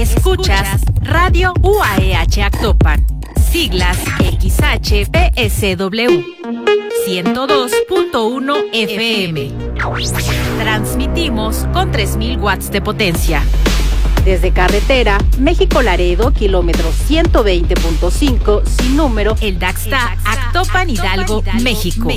Escuchas Radio UAEH Actopan, siglas XHPSW, 102.1 FM. Transmitimos con 3,000 watts de potencia. Desde carretera, México-Laredo, kilómetro 120.5, sin número, El Daxta, Actopan, Hidalgo, México.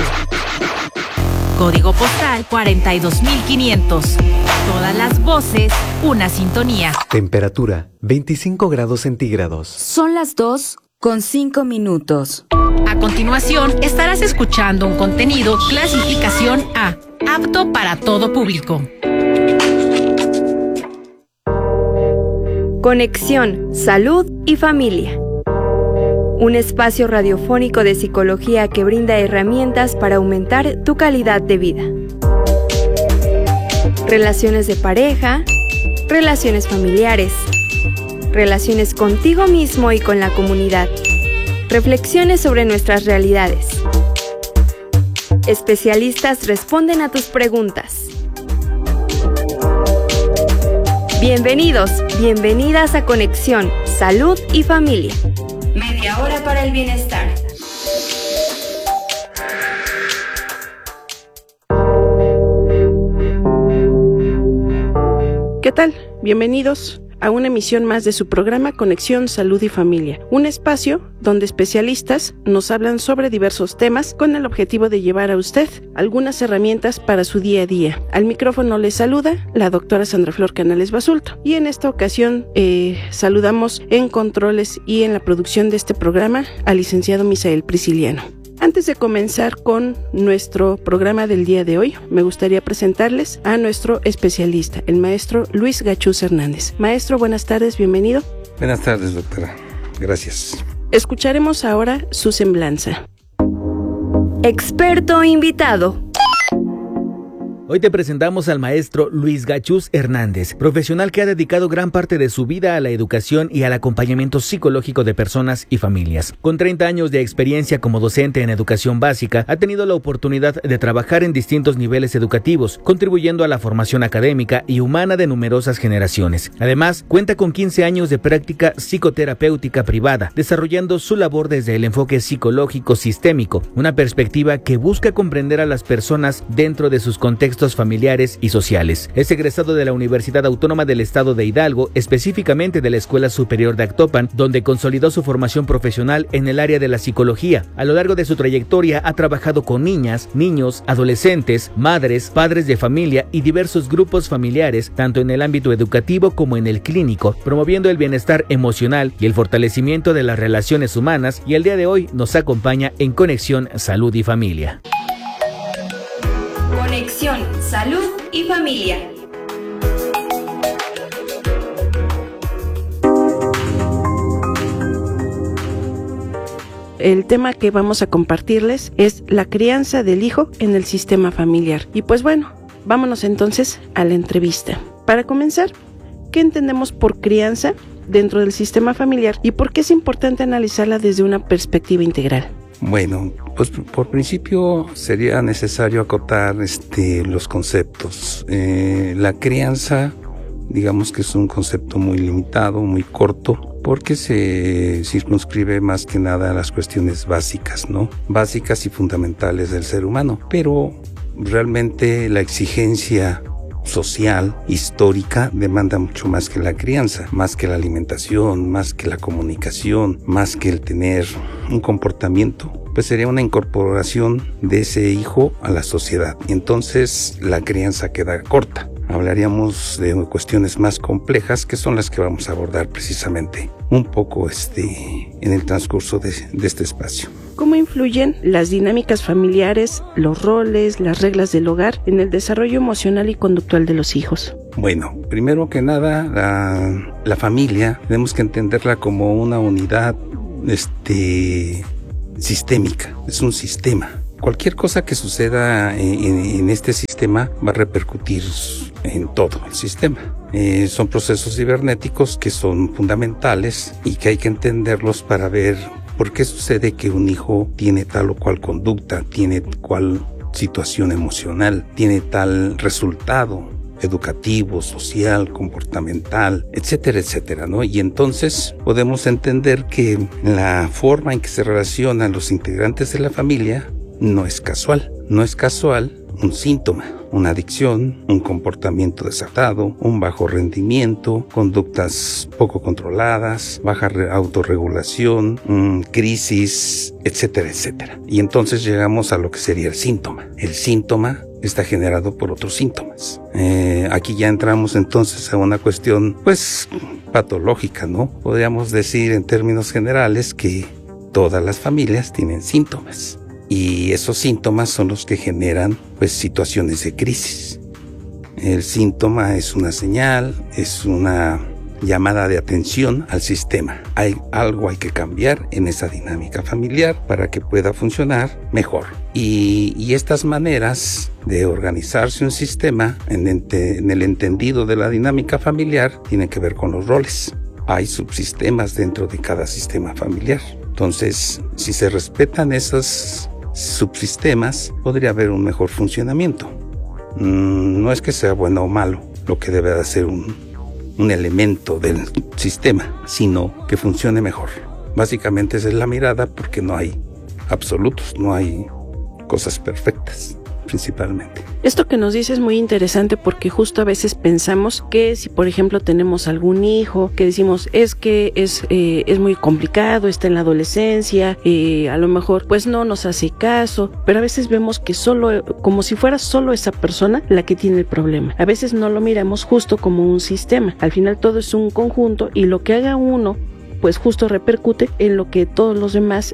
Código postal 42,500. Todas las voces, una sintonía. Temperatura 25 grados centígrados. Son las 2:05. A continuación, estarás escuchando un contenido clasificación A, apto para todo público. Conexión, Salud y Familia. Un espacio radiofónico de psicología que brinda herramientas para aumentar tu calidad de vida. Relaciones de pareja, relaciones familiares, relaciones contigo mismo y con la comunidad. Reflexiones sobre nuestras realidades. Especialistas responden a tus preguntas. Bienvenidos, bienvenidas a Conexión, Salud y Familia. Media hora para el bienestar. ¿Qué tal? Bienvenidos a una emisión más de su programa Conexión, Salud y Familia, un espacio donde especialistas nos hablan sobre diversos temas con el objetivo de llevar a usted algunas herramientas para su día a día. Al micrófono les saluda la doctora Sandra Flor Canales Basulto y en esta ocasión saludamos en controles y en la producción de este programa al licenciado Misael Prisciliano. Antes de comenzar con nuestro programa del día de hoy, me gustaría presentarles a nuestro especialista, el maestro Luis Gachús Hernández. Maestro, buenas tardes, bienvenido. Buenas tardes, doctora. Gracias. Escucharemos ahora su semblanza. Experto invitado. Hoy te presentamos al maestro Luis Gachús Hernández, profesional que ha dedicado gran parte de su vida a la educación y al acompañamiento psicológico de personas y familias. Con 30 años de experiencia como docente en educación básica, ha tenido la oportunidad de trabajar en distintos niveles educativos, contribuyendo a la formación académica y humana de numerosas generaciones. Además, cuenta con 15 años de práctica psicoterapéutica privada, desarrollando su labor desde el enfoque psicológico sistémico, una perspectiva que busca comprender a las personas dentro de sus contextos familiares y sociales. Es egresado de la Universidad Autónoma del Estado de Hidalgo, específicamente de la Escuela Superior de Actopan, donde consolidó su formación profesional en el área de la psicología. A lo largo de su trayectoria ha trabajado con niñas, niños, adolescentes, madres, padres de familia y diversos grupos familiares, tanto en el ámbito educativo como en el clínico, promoviendo el bienestar emocional y el fortalecimiento de las relaciones humanas, y el día de hoy nos acompaña en Conexión, Salud y Familia. Conexión, Salud y Familia. El tema que vamos a compartirles es la crianza del hijo en el sistema familiar. Y pues bueno, vámonos entonces a la entrevista. Para comenzar, ¿qué entendemos por crianza dentro del sistema familiar y por qué es importante analizarla desde una perspectiva integral? Bueno, pues por principio sería necesario acotar los conceptos. La crianza, digamos que es un concepto muy limitado, muy corto, porque se circunscribe más que nada a las cuestiones básicas, ¿no? Básicas y fundamentales del ser humano. Pero realmente la exigencia social, histórica, demanda mucho más que la crianza, más que la alimentación, más que la comunicación, más que el tener un comportamiento, pues sería una incorporación de ese hijo a la sociedad. Y entonces la crianza queda corta. Hablaríamos de cuestiones más complejas que son las que vamos a abordar precisamente un poco en el transcurso de este espacio. ¿Cómo influyen las dinámicas familiares, los roles, las reglas del hogar en el desarrollo emocional y conductual de los hijos? Bueno, primero que nada, la familia tenemos que entenderla como una unidad sistémica, es un sistema. Cualquier cosa que suceda en este sistema va a repercutir en todo el sistema. Son procesos cibernéticos que son fundamentales y que hay que entenderlos para ver por qué sucede que un hijo tiene tal o cual conducta, tiene cual situación emocional, tiene tal resultado educativo, social, comportamental, etcétera, etcétera, ¿no? Y entonces podemos entender que la forma en que se relacionan los integrantes de la familia no es casual. No es casual un síntoma, una adicción, un comportamiento desatado, un bajo rendimiento, conductas poco controladas, baja autorregulación, crisis, etcétera, etcétera. Y entonces llegamos a lo que sería el síntoma. El síntoma está generado por otros síntomas. Aquí ya entramos entonces a una cuestión, pues, patológica, ¿no? Podríamos decir en términos generales que todas las familias tienen síntomas. Y esos síntomas son los que generan, pues, situaciones de crisis. El síntoma es una señal, es una llamada de atención al sistema. Hay que cambiar en esa dinámica familiar para que pueda funcionar mejor. Y estas maneras de organizarse un sistema en el entendido de la dinámica familiar tienen que ver con los roles. Hay subsistemas dentro de cada sistema familiar. Entonces, si se respetan esos subsistemas, podría haber un mejor funcionamiento. No es que sea bueno o malo lo que debe de ser un elemento del sistema, sino que funcione mejor. Básicamente esa es la mirada, porque no hay absolutos, no hay cosas perfectas, principalmente. Esto que nos dice es muy interesante, porque justo a veces pensamos que si, por ejemplo, tenemos algún hijo, que decimos es que es muy complicado, está en la adolescencia, a lo mejor pues no nos hace caso, pero a veces vemos que como si fuera solo esa persona la que tiene el problema. A veces no lo miramos justo como un sistema. Al final todo es un conjunto, y lo que haga uno pues justo repercute en lo que todos los demás,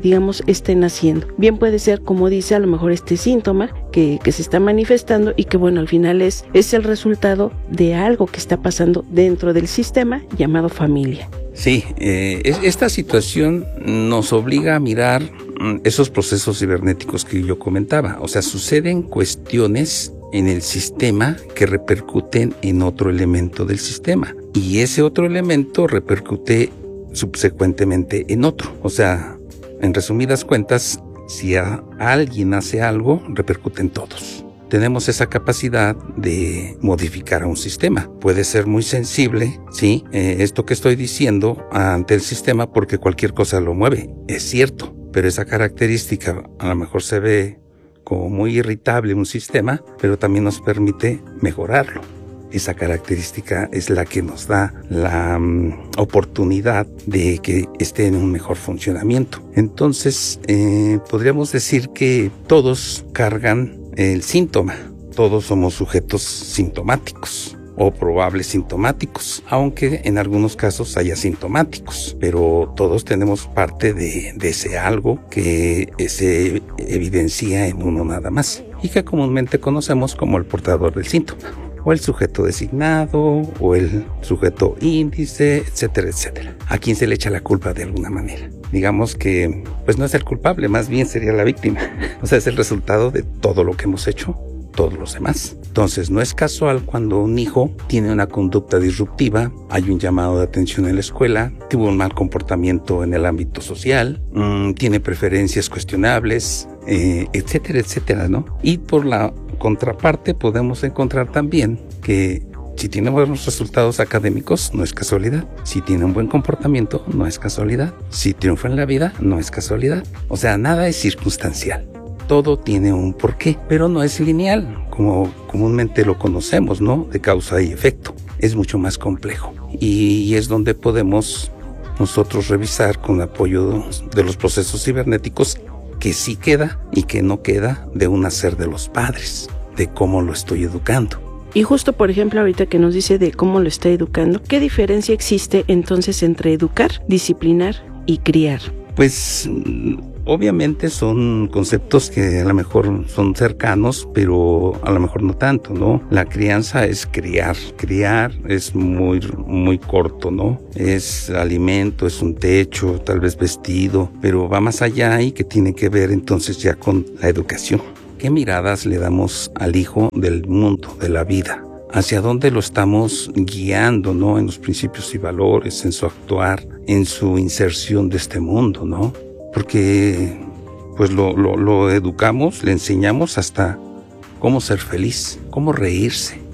estén haciendo. Bien puede ser, como dice, a lo mejor este síntoma que se está manifestando, y que bueno, al final es el resultado de algo que está pasando dentro del sistema llamado familia. Sí, esta situación nos obliga a mirar esos procesos cibernéticos que yo comentaba. O sea, suceden cuestiones en el sistema que repercuten en otro elemento del sistema, y ese otro elemento repercute subsecuentemente en otro. O sea, en resumidas cuentas, si alguien hace algo, repercute en todos. Tenemos esa capacidad de modificar a un sistema. Puede ser muy sensible, ¿sí? Esto que estoy diciendo ante el sistema, porque cualquier cosa lo mueve, es cierto, pero esa característica a lo mejor se ve como muy irritable un sistema, pero también nos permite mejorarlo. Esa característica es la que nos da la oportunidad de que esté en un mejor funcionamiento. Entonces, podríamos decir que todos cargan el síntoma. Todos somos sujetos sintomáticos o probables sintomáticos, aunque en algunos casos haya sintomáticos, pero todos tenemos parte de ese algo que se evidencia en uno nada más, y que comúnmente conocemos como el portador del síntoma, o el sujeto designado, o el sujeto índice, etcétera, etcétera. A quien se le echa la culpa de alguna manera. Digamos que, pues no es el culpable, más bien sería la víctima. O sea, es el resultado de todo lo que hemos hecho todos los demás. Entonces, no es casual cuando un hijo tiene una conducta disruptiva, hay un llamado de atención en la escuela, tuvo un mal comportamiento en el ámbito social, tiene preferencias cuestionables, etcétera, etcétera, ¿no? Y por la contraparte podemos encontrar también que si tiene buenos resultados académicos, no es casualidad. Si tiene un buen comportamiento, no es casualidad. Si triunfa en la vida, no es casualidad. O sea, nada es circunstancial. Todo tiene un porqué, pero no es lineal, como comúnmente lo conocemos, ¿no? De causa y efecto. Es mucho más complejo. Y es donde podemos nosotros revisar con apoyo de los procesos cibernéticos que sí queda y que no queda de un hacer de los padres, de cómo lo estoy educando. Y justo, por ejemplo, ahorita que nos dice de cómo lo está educando, ¿qué diferencia existe entonces entre educar, disciplinar y criar? Pues obviamente son conceptos que a lo mejor son cercanos, pero a lo mejor no tanto, ¿no? La crianza es criar. Criar es muy, muy corto, ¿no? Es alimento, es un techo, tal vez vestido, pero va más allá y que tiene que ver entonces ya con la educación. ¿Qué miradas le damos al hijo del mundo, de la vida? ¿Hacia dónde lo estamos guiando, no? En los principios y valores, en su actuar, en su inserción de este mundo, ¿no? Porque pues lo educamos, le enseñamos hasta cómo ser feliz, cómo reírse,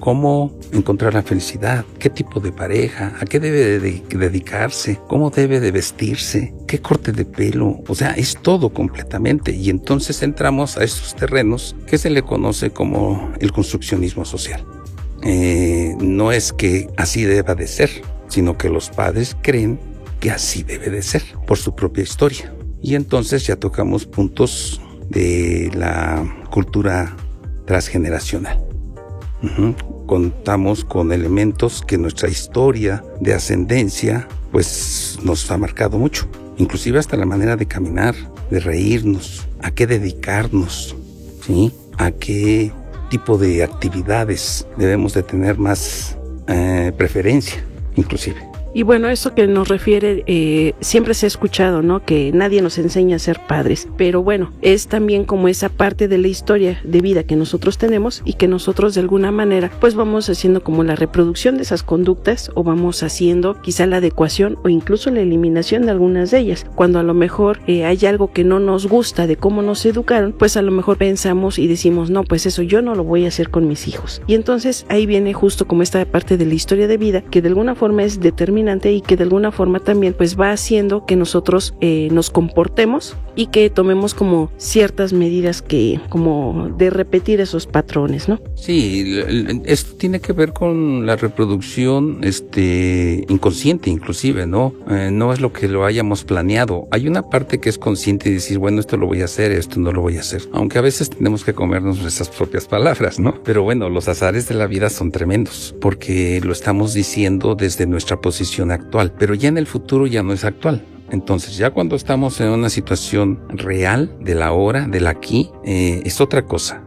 cómo encontrar la felicidad, qué tipo de pareja, a qué debe de dedicarse, cómo debe de vestirse, qué corte de pelo, o sea, es todo completamente. Y entonces entramos a estos terrenos que se le conoce como el construccionismo social. No es que así deba de ser, sino que los padres creen que así debe de ser por su propia historia. Y entonces ya tocamos puntos de la cultura transgeneracional. Contamos con elementos que nuestra historia de ascendencia pues nos ha marcado mucho, inclusive hasta la manera de caminar, de reírnos, a qué dedicarnos, ¿sí? A qué tipo de actividades debemos de tener más preferencia, inclusive. Y bueno, eso que nos refiere, siempre se ha escuchado, ¿no? Que nadie nos enseña a ser padres. Pero bueno, es también como esa parte de la historia de vida que nosotros tenemos y que nosotros de alguna manera pues vamos haciendo como la reproducción de esas conductas o vamos haciendo quizá la adecuación o incluso la eliminación de algunas de ellas. Cuando a lo mejor hay algo que no nos gusta de cómo nos educaron, pues a lo mejor pensamos y decimos, no, pues eso yo no lo voy a hacer con mis hijos. Y entonces ahí viene justo como esta parte de la historia de vida que de alguna forma es determinante y que de alguna forma también pues va haciendo que nosotros nos comportemos y que tomemos como ciertas medidas que como de repetir esos patrones, ¿no? Sí, esto tiene que ver con la reproducción inconsciente inclusive, ¿no? No es lo que lo hayamos planeado. Hay una parte que es consciente y decir, bueno, esto lo voy a hacer, esto no lo voy a hacer. Aunque a veces tenemos que comernos nuestras propias palabras, ¿no? Pero bueno, los azares de la vida son tremendos porque lo estamos diciendo desde nuestra posición actual, pero ya en el futuro ya no es actual. Entonces ya cuando estamos en una situación real del ahora, del aquí, es otra cosa.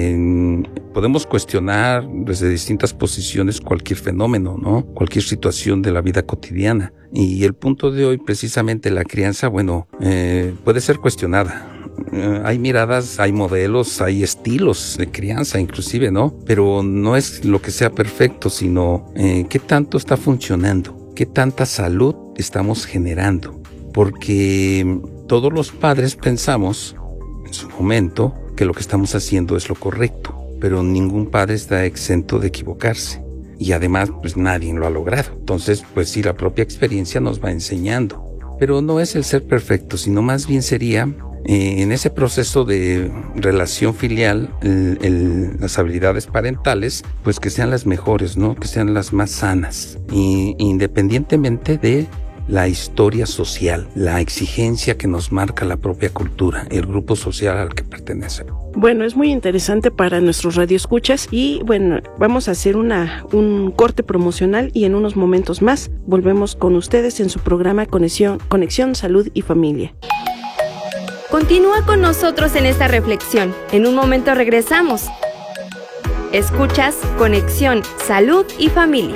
Podemos cuestionar desde distintas posiciones cualquier fenómeno, ¿no? Cualquier situación de la vida cotidiana. Y el punto de hoy, precisamente la crianza, bueno, puede ser cuestionada. Hay miradas, hay modelos, hay estilos de crianza inclusive, ¿no? Pero no es lo que sea perfecto, sino qué tanto está funcionando. ¿Qué tanta salud estamos generando? Porque todos los padres pensamos en su momento que lo que estamos haciendo es lo correcto, pero ningún padre está exento de equivocarse. Y además, pues nadie lo ha logrado. Entonces, pues sí, la propia experiencia nos va enseñando. Pero no es el ser perfecto, sino más bien sería en ese proceso de relación filial, las habilidades parentales, pues que sean las mejores, ¿no? Que sean las más sanas, y independientemente de la historia social, la exigencia que nos marca la propia cultura, el grupo social al que pertenece. Bueno, es muy interesante para nuestros radioescuchas y bueno, vamos a hacer un corte promocional y en unos momentos más volvemos con ustedes en su programa Conexión Salud y Familia. Continúa con nosotros en esta reflexión. En un momento regresamos. Escuchas Conexión Salud y Familia.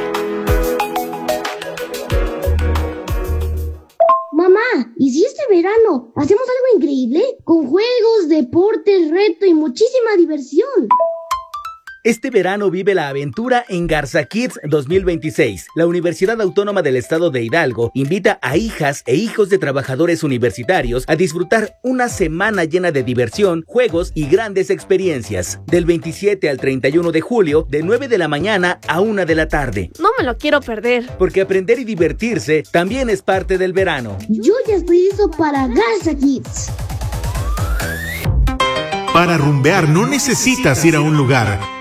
Mamá, ¿y si este verano hacemos algo increíble? Con juegos, deportes, reto y muchísima diversión. Este verano vive la aventura en Garza Kids 2026. La Universidad Autónoma del Estado de Hidalgo invita a hijas e hijos de trabajadores universitarios a disfrutar una semana llena de diversión, juegos y grandes experiencias. Del 27 al 31 de julio, de 9 de la mañana a 1 de la tarde. No me lo quiero perder. Porque aprender y divertirse también es parte del verano. Yo ya estoy listo para Garza Kids. Para rumbear no necesitas ir a un lugar.